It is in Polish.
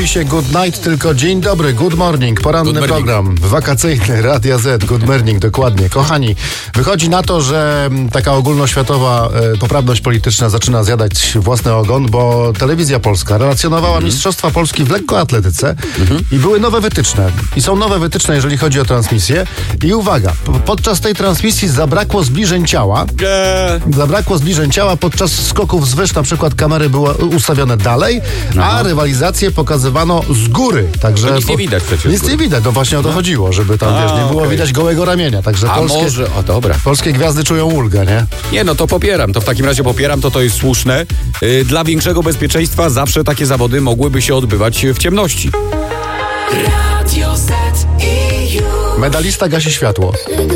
mówi się good night, tylko dzień dobry, good morning, poranny program wakacyjny Radia Z, good morning, dokładnie. Kochani, wychodzi na to, że taka ogólnoświatowa poprawność polityczna zaczyna zjadać własny ogon, bo Telewizja Polska relacjonowała Mistrzostwa Polski w lekkoatletyce i były nowe wytyczne. I są nowe wytyczne, jeżeli chodzi o transmisję. I uwaga, podczas tej transmisji zabrakło zbliżeń ciała. Zabrakło zbliżeń ciała podczas skoków z wyż, na przykład kamery były ustawione dalej, a rywalizację pokazywano z góry. Także nic nie widać przecież. Nic nie widać, no właśnie o to chodziło, żeby tam, nie było widać gołego ramienia. Także polskie gwiazdy czują ulgę, nie? Nie, no to popieram. To w takim razie popieram, to jest słuszne. Dla większego bezpieczeństwa zawsze takie zawody mogłyby się odbywać w ciemności. Medalista gasi światło.